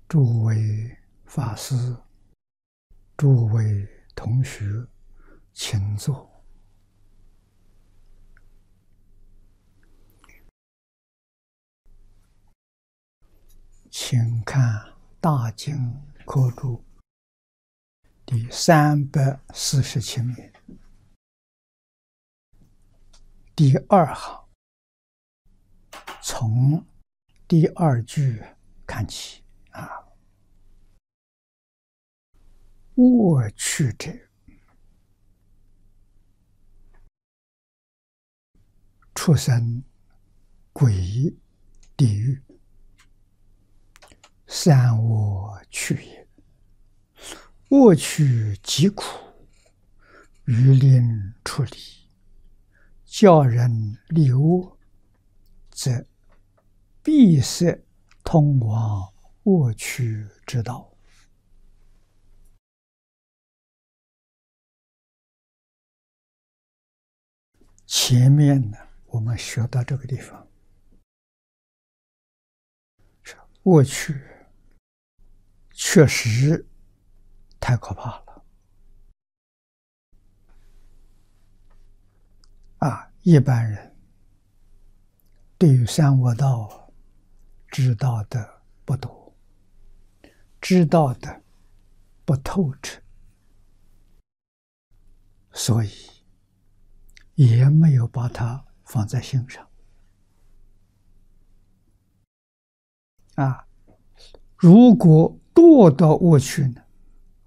诸位法师、诸位同学，请坐。请看《大经科注》第347面第二行，从第二句看起啊。恶趣者，畜生、鬼、地狱，三恶趣也。恶趣极苦，欲令出离，教人离恶，则闭塞通往恶趣之道。前面呢，我们学到这个地方，恶趣确实太可怕了啊！一般人对于三恶道知道的不多，知道的不透彻，所以也没有把它放在心上啊。如果堕到恶趣呢，